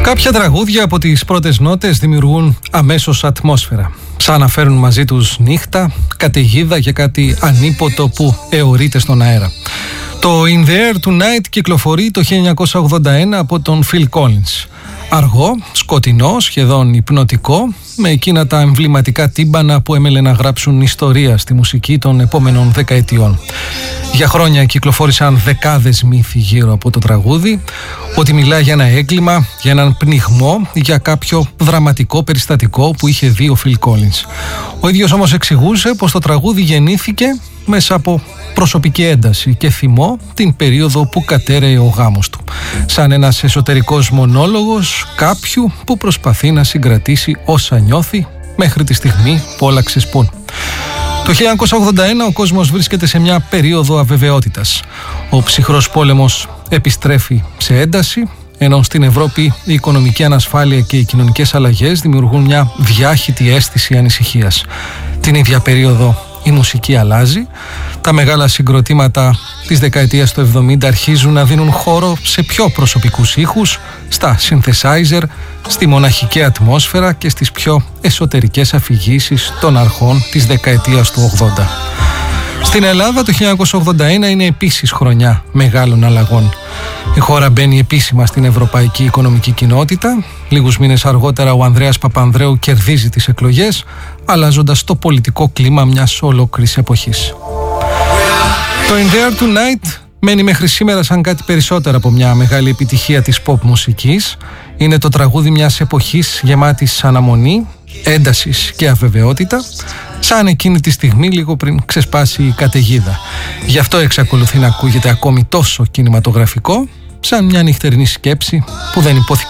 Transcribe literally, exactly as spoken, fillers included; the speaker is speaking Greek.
Κάποια τραγούδια από τις πρώτες νότες δημιουργούν αμέσως ατμόσφαιρα. Σαν να φέρουν μαζί τους νύχτα, καταιγίδα και κάτι ανίποτο που αιωρείται στον αέρα. Το In the Air Tonight κυκλοφορεί το χίλια εννιακόσια ογδόντα ένα από τον Phil Collins. Αργό, σκοτεινό, σχεδόν υπνοτικό, με εκείνα τα εμβληματικά τύμπανα που έμελε να γράψουν ιστορία στη μουσική των επόμενων δεκαετιών. Για χρόνια κυκλοφόρησαν δεκάδες μύθοι γύρω από το τραγούδι, ότι μιλά για ένα έγκλημα, για έναν πνιγμό, για κάποιο δραματικό περιστατικό που είχε δει ο Phil Collins. Ο ίδιος όμως εξηγούσε πως το τραγούδι γεννήθηκε μέσα από προσωπική ένταση και θυμό την περίοδο που κατέρεε ο γάμος του. Σαν ένας εσωτερικός μονόλογος κάποιου που προσπαθεί να συγκρατήσει όσα νιώθει μέχρι τη στιγμή που όλα ξεσπούν. Το χίλια εννιακόσια ογδόντα ένα ο κόσμος βρίσκεται σε μια περίοδο αβεβαιότητας. Ο ψυχρός πόλεμος επιστρέφει σε ένταση, ενώ στην Ευρώπη η οικονομική ανασφάλεια και οι κοινωνικές αλλαγές δημιουργούν μια διάχυτη αίσθηση ανησυχίας. Την ίδια περίοδο η μουσική αλλάζει, τα μεγάλα συγκροτήματα της δεκαετίας του εβδομήντα αρχίζουν να δίνουν χώρο σε πιο προσωπικούς ήχους, στα synthesizer, στη μοναχική ατμόσφαιρα και στις πιο εσωτερικές αφηγήσεις των αρχών της δεκαετίας του ογδόντα. Στην Ελλάδα το χίλια εννιακόσια ογδόντα ένα είναι επίσης χρονιά μεγάλων αλλαγών. Η χώρα μπαίνει επίσημα στην Ευρωπαϊκή Οικονομική Κοινότητα. Λίγους μήνες αργότερα ο Ανδρέας Παπανδρέου κερδίζει τις εκλογές, αλλάζοντας το πολιτικό κλίμα μιας ολόκληρης εποχής. Το In the Air Tonight μένει μέχρι σήμερα σαν κάτι περισσότερο από μια μεγάλη επιτυχία της pop μουσικής. Είναι το τραγούδι μιας εποχής γεμάτης αναμονή, έντασης και αβεβαιότητα, σαν εκείνη τη στιγμή λίγο πριν ξεσπάσει η καταιγίδα. Γι' αυτό εξακολουθεί να ακούγεται ακόμη τόσο κινηματογραφικό, σαν μια νυχτερινή σκέψη που δεν υπόθηκε